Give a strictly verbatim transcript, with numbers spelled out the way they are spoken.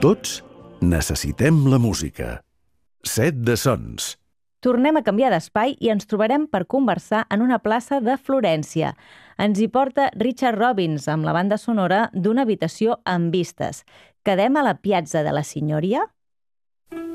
Tots necessitem la música. Set de sons. Tornem a canviar d'espai i ens trobarem per conversar en una plaça de Florència. Ens hi porta Richard Robbins amb la banda sonora d'Una habitació amb vistes. Quedem a la Piazza de la Signoria?